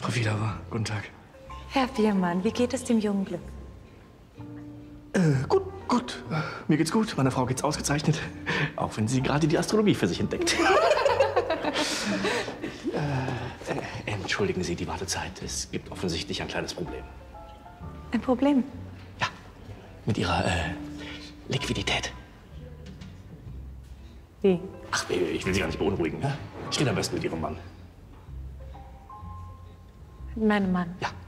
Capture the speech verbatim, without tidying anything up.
Frau Wiedauer, guten Tag. Herr Biermann, wie geht es dem jungen Glück? Äh, gut, gut. Mir geht's gut, meiner Frau geht's ausgezeichnet. Auch wenn sie gerade die Astronomie für sich entdeckt. äh, äh, entschuldigen Sie die Wartezeit. Es gibt offensichtlich ein kleines Problem. Ein Problem? Ja, mit Ihrer äh, Liquidität. Wie? Ach, ich will Sie gar nicht beunruhigen. Ne? Ich rede am besten mit Ihrem Mann. Mit meinem Mann? Ja.